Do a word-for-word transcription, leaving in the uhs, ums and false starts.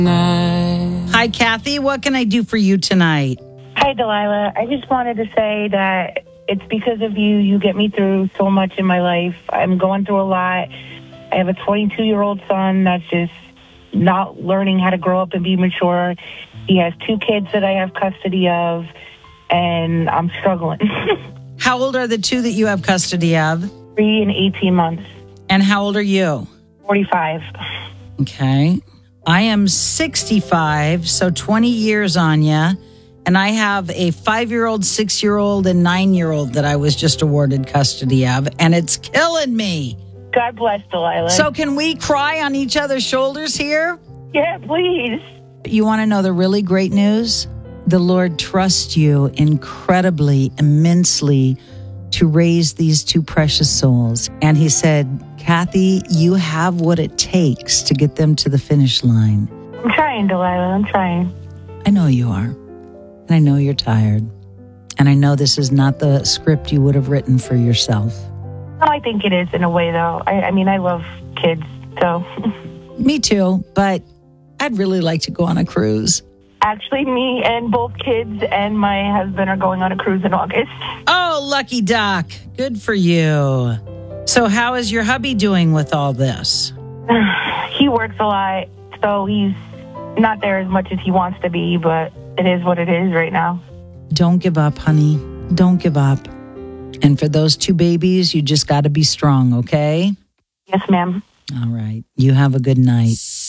Hi, Kathy. What can I do for you tonight? Hi, Delilah. I just wanted to say that it's because of you. You get me through so much in my life. I'm going through a lot. I have a twenty-two-year-old son that's just not learning how to grow up and be mature. He has two kids that I have custody of, and I'm struggling. How old are the two that you have custody of? Three and eighteen months. And how old are you? forty-five. Okay. I am sixty-five, so twenty years on ya. And I have a five-year-old, six-year-old, and nine-year-old that I was just awarded custody of. And it's killing me. God bless, Delilah. So can we cry on each other's shoulders here? Yeah, please. You want to know the really great news? The Lord trusts you incredibly, immensely to raise these two precious souls. And he said, Kathy, you have what it takes to get them to the finish line. I'm trying, Delilah. I'm trying. I know you are. And I know you're tired. And I know this is not the script you would have written for yourself. No, I think it is in a way, though. I, I mean, I love kids, so. Me too, but I'd really like to go on a cruise. Actually, me and both kids and my husband are going on a cruise in August. Oh, lucky duck. Good for you. So how is your hubby doing with all this? He works a lot, so he's not there as much as he wants to be, but it is what it is right now. Don't give up, honey. Don't give up. And for those two babies, you just got to be strong, okay? Yes, ma'am. All right. You have a good night.